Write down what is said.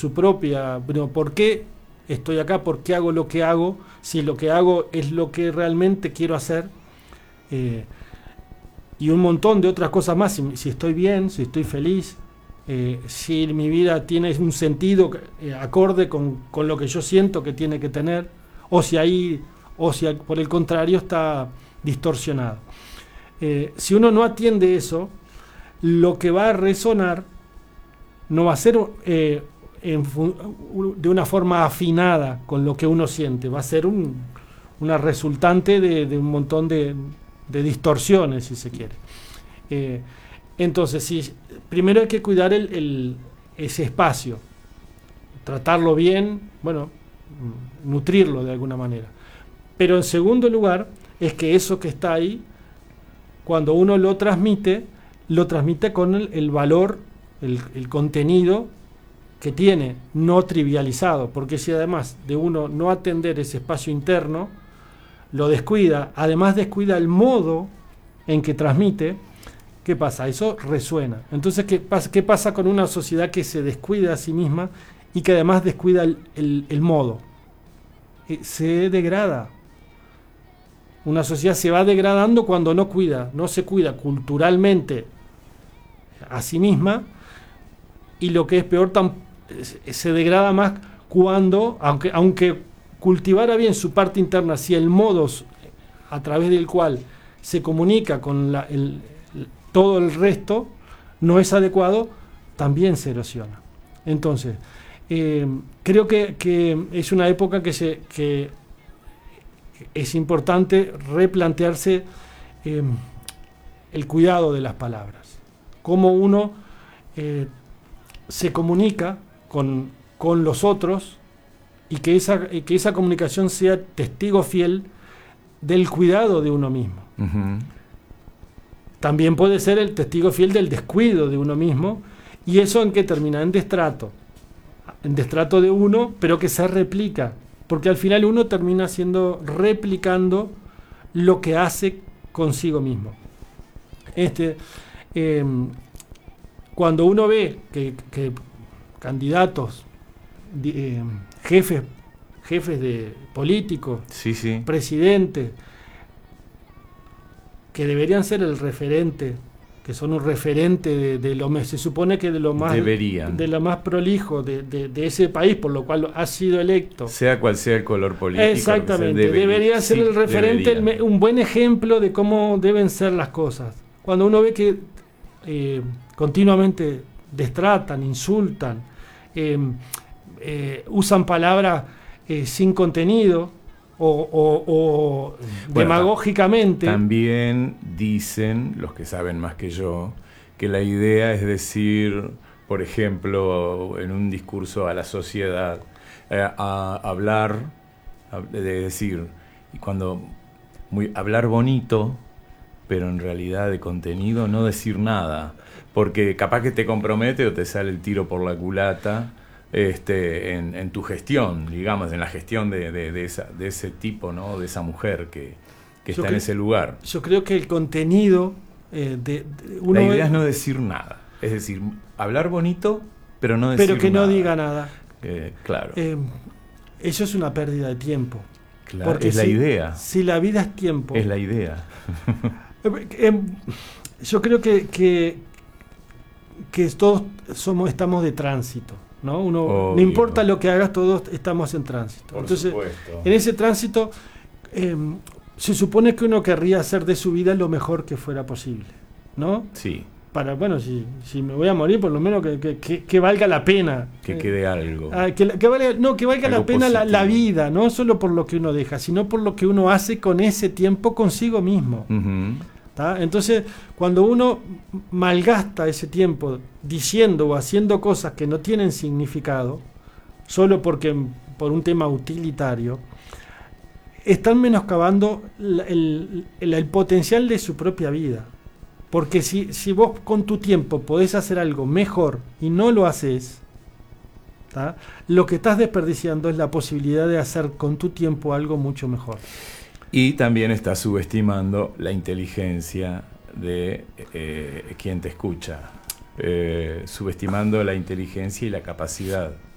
su propia, bueno, ¿por qué estoy acá? ¿Por qué hago lo que hago? Si lo que hago es lo que realmente quiero hacer. Y un montón de otras cosas más, si estoy bien, si estoy feliz, si mi vida tiene un sentido acorde con lo que yo siento que tiene que tener, o si por el contrario está distorsionado. Si uno no atiende eso, lo que va a resonar no va a ser de una forma afinada con lo que uno siente, va a ser una resultante de un montón de distorsiones, si se quiere. Entonces, primero hay que cuidar ese espacio, tratarlo bien, bueno, nutrirlo de alguna manera. Pero en segundo lugar, es que eso que está ahí, cuando uno lo transmite con el valor, el contenido que tiene, no trivializado, porque si además de uno no atender ese espacio interno, lo descuida, además descuida el modo en que transmite, ¿qué pasa? Eso resuena. Entonces, ¿qué pasa con una sociedad que se descuida a sí misma y que además descuida el modo? Se degrada. Una sociedad se va degradando cuando no se cuida culturalmente a sí misma, y lo que es peor, se degrada más cuando, aunque cultivara bien su parte interna, si el modo a través del cual se comunica con todo el resto no es adecuado, también se erosiona. Entonces, creo que es una época que es importante replantearse el cuidado de las palabras, cómo uno se comunica con los otros, y que esa comunicación sea testigo fiel del cuidado de uno mismo. Uh-huh. También puede ser el testigo fiel del descuido de uno mismo, y eso en qué termina, en destrato de uno, pero que se replica, porque al final uno termina replicando lo que hace consigo mismo. Cuando uno ve que candidatos, jefes de políticos, sí, presidentes, que deberían ser el referente, que son un referente se supone que de lo más prolijo de ese país, por lo cual ha sido electo, sea cual sea el color político. Exactamente, debería ser el referente, un buen ejemplo de cómo deben ser las cosas. Cuando uno ve que continuamente destratan, insultan, usan palabras sin contenido o demagógicamente. También dicen, los que saben más que yo, que la idea es decir, por ejemplo, en un discurso a la sociedad, hablar bonito, pero en realidad de contenido no decir nada, porque capaz que te compromete o te sale el tiro por la culata en tu gestión, digamos, en la gestión de ese tipo, ¿no? De esa mujer que está en ese lugar. Yo creo que el contenido la idea es no decir nada, es decir, hablar bonito, pero no decir nada. Pero que no diga nada. Claro. Eso es una pérdida de tiempo. Claro, porque es la idea. Si la vida es tiempo. Es la idea. Yo creo que todos estamos de tránsito, ¿no? No importa lo que hagas, todos estamos en tránsito. Entonces, supuesto. En ese tránsito se supone que uno querría hacer de su vida lo mejor que fuera posible, ¿no? Sí. Si me voy a morir, por lo menos que valga la pena. Que quede algo. Que valga la pena la vida, no solo por lo que uno deja, sino por lo que uno hace con ese tiempo consigo mismo. Uh-huh. Entonces, cuando uno malgasta ese tiempo diciendo o haciendo cosas que no tienen significado, solo por un tema utilitario, están menoscabando el potencial de su propia vida. Porque si vos con tu tiempo podés hacer algo mejor y no lo haces, lo que estás desperdiciando es la posibilidad de hacer con tu tiempo algo mucho mejor. Y también estás subestimando la inteligencia de quien te escucha, subestimando la inteligencia y la capacidad